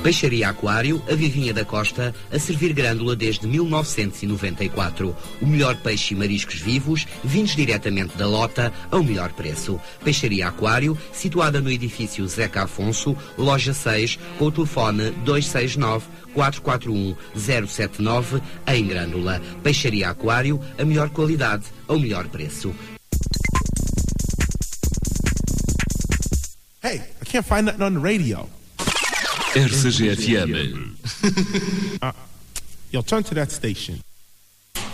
Peixaria Aquário, a Vivinha da Costa, a servir grândula desde 1994. O melhor peixe e mariscos vivos, vindos diretamente da lota, ao melhor preço. Peixaria Aquário, situada no edifício Zeca Afonso, loja 6, com o telefone 269-441-079, em Grândola. Peixaria Aquário, a melhor qualidade, ao melhor preço. Hey, I can't find nothing on the radio. RCG-FM. Yo, turn to that station.